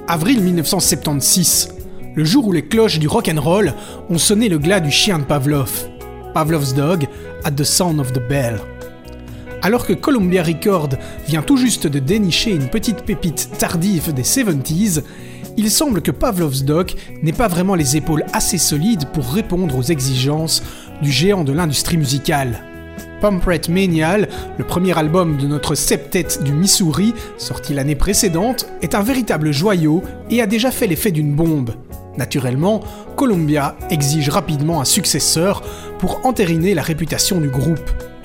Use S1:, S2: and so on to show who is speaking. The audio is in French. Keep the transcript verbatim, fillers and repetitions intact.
S1: Avril mille neuf cent soixante-seize, le jour où les cloches du rock'n'roll ont sonné le glas du chien de Pavlov. Pavlov's Dog at the Sound of the Bell. Alors que Columbia Records vient tout juste de dénicher une petite pépite tardive des soixante-dix, il semble que Pavlov's Dog n'ait pas vraiment les épaules assez solides pour répondre aux exigences du géant de l'industrie musicale. Pump Rate Manial, le premier album de notre septet du Missouri, sorti l'année précédente, est un véritable joyau et a déjà fait l'effet d'une bombe. Naturellement, Columbia exige rapidement un successeur pour entériner la réputation du groupe.